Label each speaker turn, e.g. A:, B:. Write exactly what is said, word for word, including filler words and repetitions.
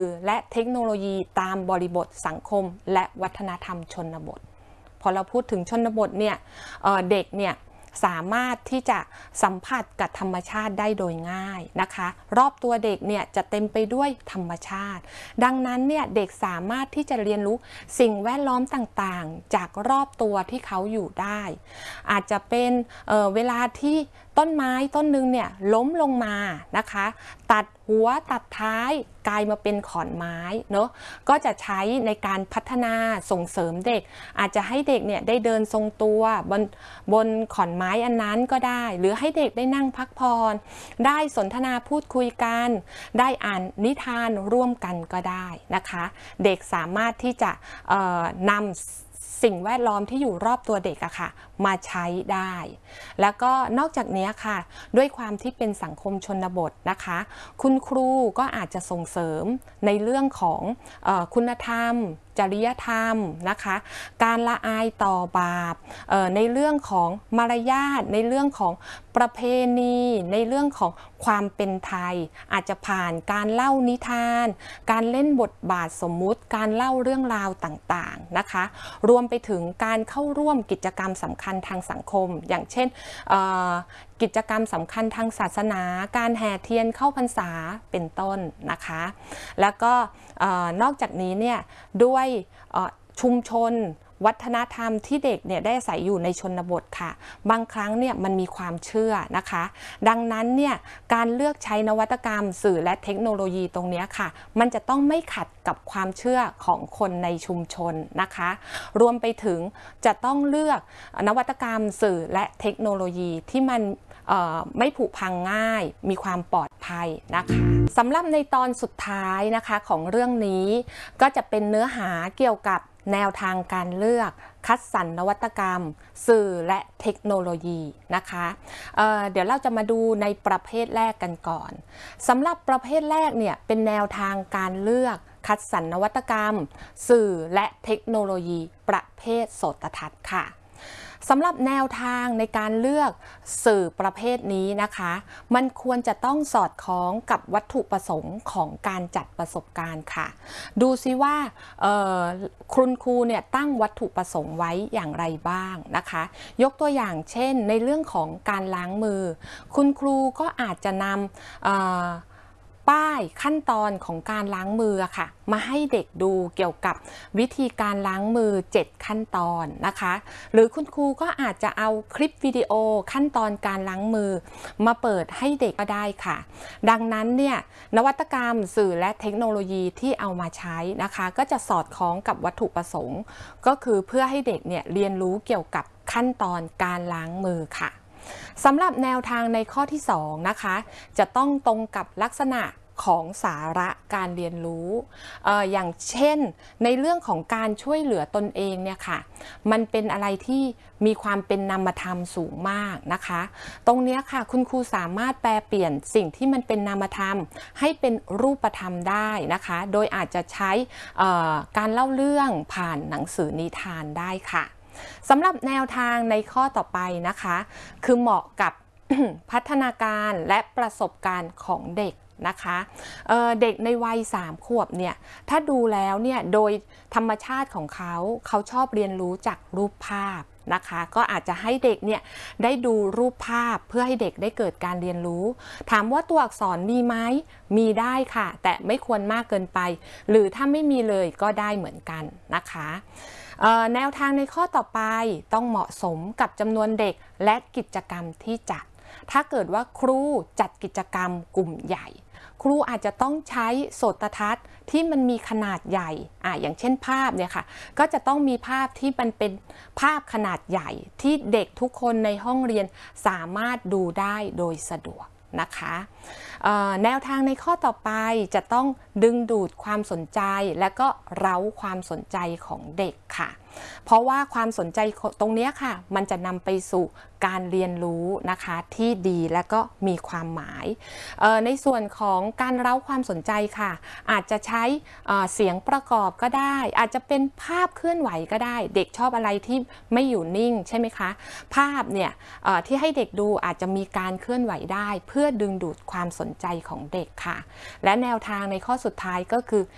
A: และเทคโนโลยีตามบริบทสังคมและวัฒนธรรมชนบทพอเราพูดถึงชนบทเนี่ย เอ่อ เด็กเนี่ยสามารถที่จะสัมผัสกับธรรมชาติได้โดยง่ายนะคะรอบตัวเด็กเนี่ยจะเต็มไปด้วยธรรมชาติดังนั้นเนี่ยเด็กสามารถที่จะเรียนรู้สิ่งแวดล้อมต่างๆจากรอบตัวที่เขาอยู่ได้อาจจะเป็นเอ่อเวลาที่ต้นไม้ต้นหนึ่งเนี่ยล้มลงมานะคะตัดหัวตัดท้ายกลายมาเป็นขอนไม้เนาะก็จะใช้ในการพัฒนาส่งเสริมเด็กอาจจะให้เด็กเนี่ยได้เดินทรงตัวบนบนขอนไม้อันนั้นก็ได้หรือให้เด็กได้นั่งพักผ่อนได้สนทนาพูดคุยกันได้อ่านนิทานร่วมกันก็ได้นะคะเด็กสามารถที่จะเอ่อนำสิ่งแวดล้อมที่อยู่รอบตัวเด็กอะค่ะมาใช้ได้แล้วก็นอกจากนี้ค่ะด้วยความที่เป็นสังคมชนบทนะคะคุณครูก็อาจจะส่งเสริมในเรื่องของเอ่อคุณธรรมจริยธรรมนะคะการละอายต่อบาปในเรื่องของมารยาทในเรื่องของประเพณีในเรื่องของความเป็นไทยอาจจะผ่านการเล่านิทานการเล่นบทบาทสมมุติการเล่าเรื่องราวต่างๆนะคะรวมไปถึงการเข้าร่วมกิจกรรมสำคัญทางสังคมอย่างเช่นกิจกรรมสำคัญทางศาสนาการแห่เทียนเข้าพรรษาเป็นต้นนะคะแล้วก็นอกจากนี้เนี่ยด้วยชุมชนวัฒนธรรมที่เด็กเนี่ยได้อาศัยอยู่ในชนบทค่ะบางครั้งเนี่ยมันมีความเชื่อนะคะดังนั้นเนี่ยการเลือกใช้นวัตกรรมสื่อและเทคโนโลยีตรงนี้ค่ะมันจะต้องไม่ขัดกับความเชื่อของคนในชุมชนนะคะรวมไปถึงจะต้องเลือกนวัตกรรมสื่อและเทคโนโลยีที่มันไม่ผุพังง่ายมีความปลอดภัยนะคะสำหรับในตอนสุดท้ายนะคะของเรื่องนี้ก็จะเป็นเนื้อหาเกี่ยวกับแนวทางการเลือกคัดสรรนวัตกรรมสื่อและเทคโนโลยีนะคะเอ่อเดี๋ยวเราจะมาดูในประเภทแรกกันก่อนสำหรับประเภทแรกเนี่ยเป็นแนวทางการเลือกคัดสรรนวัตกรรมสื่อและเทคโนโลยีประเภทโสตทัศน์ค่ะสำหรับแนวทางในการเลือกสื่อประเภทนี้นะคะมันควรจะต้องสอดคล้องกับวัตถุประสงค์ของการจัดประสบการณ์ค่ะดูซิว่าคุณครูเนี่ยตั้งวัตถุประสงค์ไว้อย่างไรบ้างนะคะยกตัวอย่างเช่นในเรื่องของการล้างมือคุณครูก็อาจจะนำป้ายขั้นตอนของการล้างมือค่ะมาให้เด็กดูเกี่ยวกับวิธีการล้างมือเจ็ดขั้นตอนนะคะหรือคุณครูก็อาจจะเอาคลิปวิดีโอขั้นตอนการล้างมือมาเปิดให้เด็กก็ได้ค่ะดังนั้นเนี่ยนวัตกรรมสื่อและเทคโนโลยีที่เอามาใช้นะคะก็จะสอดคล้องกับวัตถุประสงค์ก็คือเพื่อให้เด็กเนี่ยเรียนรู้เกี่ยวกับขั้นตอนการล้างมือค่ะสำหรับแนวทางในข้อที่สองนะคะจะต้องตรงกับลักษณะของสาระการเรียนรู้ เอ่อ อย่างเช่นในเรื่องของการช่วยเหลือตนเองเนี่ยค่ะมันเป็นอะไรที่มีความเป็นนามธรรมสูงมากนะคะตรงนี้ค่ะคุณครูสามารถแปลเปลี่ยนสิ่งที่มันเป็นนามธรรมให้เป็นรูปธรรมได้นะคะโดยอาจจะใช้การเล่าเรื่องผ่านหนังสือนิทานได้ค่ะสำหรับแนวทางในข้อต่อไปนะคะคือเหมาะกับ พัฒนาการและประสบการณ์ของเด็กนะคะเเด็กในวัยสามขวบเนี่ยถ้าดูแล้วเนี่ยโดยธรรมชาติของเขาเขาชอบเรียนรู้จากรูปภาพนะคะก็อาจจะให้เด็กเนี่ยได้ดูรูปภาพเพื่อให้เด็กได้เกิดการเรียนรู้ถามว่าตัวอักษรมีไหมมีได้ค่ะแต่ไม่ควรมากเกินไปหรือถ้าไม่มีเลยก็ได้เหมือนกันนะคะแนวทางในข้อต่อไปต้องเหมาะสมกับจำนวนเด็กและกิจกรรมที่จัดถ้าเกิดว่าครูจัดกิจกรรมกลุ่มใหญ่ครูอาจจะต้องใช้โสตทัศน์ที่มันมีขนาดใหญ่อ่ะอย่างเช่นภาพเนี่ยค่ะก็จะต้องมีภาพที่มันเป็นภาพขนาดใหญ่ที่เด็กทุกคนในห้องเรียนสามารถดูได้โดยสะดวกนะคะแนวทางในข้อต่อไปจะต้องดึงดูดความสนใจและก็เร้าความสนใจของเด็กค่ะเพราะว่าความสนใจตรงนี้ค่ะมันจะนำไปสู่การเรียนรู้นะคะที่ดีและก็มีความหมายในส่วนของการเร้าความสนใจค่ะอาจจะใช้เสียงประกอบก็ได้อาจจะเป็นภาพเคลื่อนไหวก็ได้เด็กชอบอะไรที่ไม่อยู่นิ่งใช่ไหมคะภาพเนี่ยที่ให้เด็กดูอาจจะมีการเคลื่อนไหวได้เพื่อดึงดูดความสนใจของเด็กค่ะและแนวทางในข้อสุดท้ายก็คือ